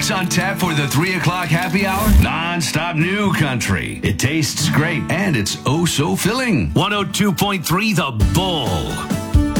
What's on tap for the 3 o'clock happy hour? Non-stop new country. It tastes great and it's oh so filling. 102.3 The Bull.